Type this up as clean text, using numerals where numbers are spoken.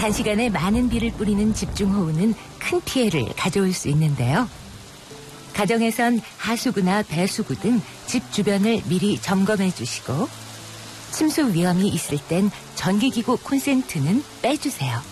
단시간에 많은 비를 뿌리는 집중호우는 큰 피해를 가져올 수 있는데요. 가정에선 하수구나 배수구 등 집 주변을 미리 점검해 주시고 침수 위험이 있을 땐 전기기구 콘센트는 빼주세요.